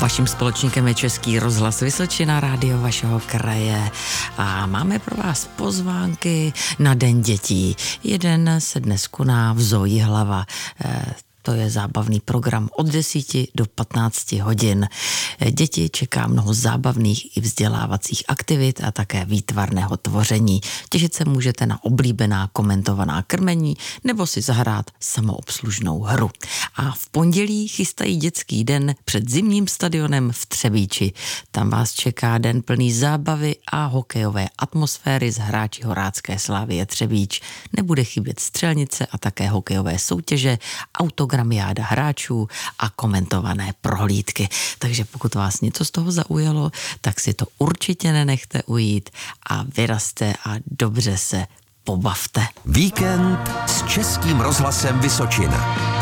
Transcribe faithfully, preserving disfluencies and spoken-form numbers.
Vaším společníkem je Český rozhlas Vysočina, rádio vašeho kraje a máme pro vás pozvánky na Den dětí. Jeden se dnes koná v Zoo Jihlava. To je zábavný program od deseti do patnácti hodin. Děti čeká mnoho zábavných i vzdělávacích aktivit a také výtvarného tvoření. Těšit se můžete na oblíbená komentovaná krmení nebo si zahrát samoobslužnou hru. A v pondělí chystají dětský den před zimním stadionem v Třebíči. Tam vás čeká den plný zábavy a hokejové atmosféry z hráči Horácké Slavie Třebíč. Nebude chybět střelnice a také hokejové soutěže, autogramy gramiáda hráčů a komentované prohlídky. Takže pokud vás něco z toho zaujalo, tak si to určitě nenechte ujít a vyrazte a dobře se pobavte. Víkend s Českým rozhlasem Vysočina.